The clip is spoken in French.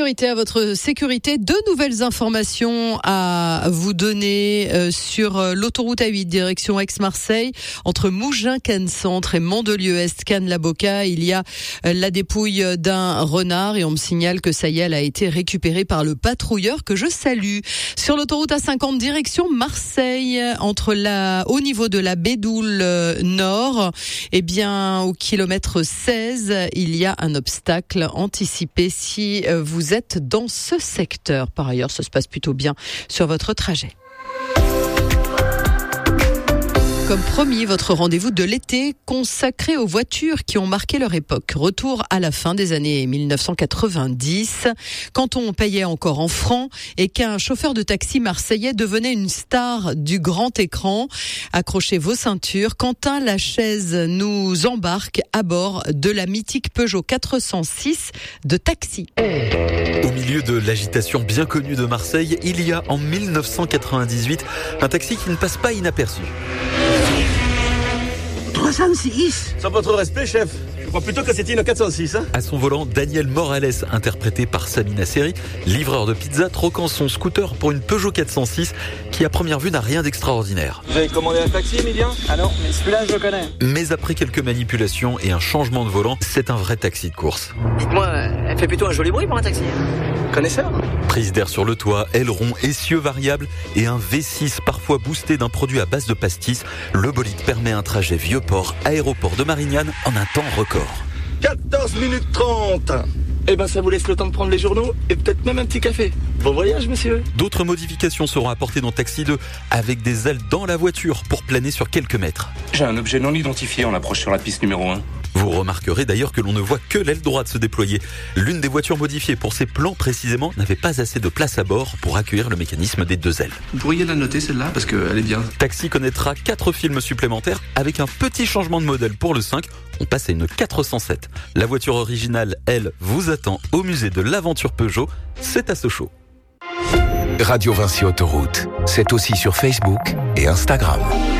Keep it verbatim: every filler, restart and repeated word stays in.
priorité à votre sécurité. Deux nouvelles informations à vous donner euh, sur l'autoroute A huit, direction Aix-Marseille, entre Mougins, Cannes Centre et Mandelieu-Est, Cannes-la-Boca. Il y a euh, la dépouille d'un renard et on me signale que ça y est, elle a été récupérée par le patrouilleur que je salue. Sur l'autoroute A cinquante, direction Marseille, entre la, au niveau de la Bédoule euh, Nord, eh bien, au kilomètre seize, il y a un obstacle anticipé si vous êtes dans ce secteur. Par ailleurs, ça se passe plutôt bien sur votre trajet. Comme promis, votre rendez-vous de l'été consacré aux voitures qui ont marqué leur époque. Retour à la fin des années dix-neuf cent quatre-vingt-dix, quand on payait encore en francs et qu'un chauffeur de taxi marseillais devenait une star du grand écran. Accrochez vos ceintures, Quentin Lachaise nous embarque à bord de la mythique Peugeot quatre cent six de taxi. Au milieu de l'agitation bien connue de Marseille, il y a en dix-neuf cent quatre-vingt-dix-huit un taxi qui ne passe pas inaperçu. trois cent six. Sans votre respect, chef, je crois plutôt que c'était une quatre cent six. Hein. À son volant, Daniel Morales, interprété par Samina Seri, livreur de pizza, troquant son scooter pour une Peugeot quatre cent six qui, à première vue, n'a rien d'extraordinaire. Vous avez commandé un taxi, Emilien ? Ah non, mais celui-là, je le connais. Mais après quelques manipulations et un changement de volant, c'est un vrai taxi de course. Dites-moi, elle fait plutôt un joli bruit pour un taxi. Connaisseur ? Prise d'air sur le toit, aileron, essieux variables et un V six parfois boosté d'un produit à base de pastis, le bolide permet un trajet Vieux-Port, aéroport de Marignane en un temps record. quatorze minutes trente. Eh ben, ça vous laisse le temps de prendre les journaux et peut-être même un petit café. Bon voyage, monsieur. D'autres modifications seront apportées dans Taxi deux avec des ailes dans la voiture pour planer sur quelques mètres. J'ai un objet non identifié en approche sur la piste numéro un. Vous remarquerez d'ailleurs que l'on ne voit que l'aile droite se déployer. L'une des voitures modifiées pour ces plans précisément n'avait pas assez de place à bord pour accueillir le mécanisme des deux ailes. Vous pourriez la noter celle-là parce qu'elle est bien. Taxi connaîtra quatre films supplémentaires avec un petit changement de modèle pour le cinq. On passe à une quatre cent sept. La voiture originale, elle, vous attend au musée de l'aventure Peugeot. C'est à Sochaux. Radio Vinci Autoroute, c'est aussi sur Facebook et Instagram.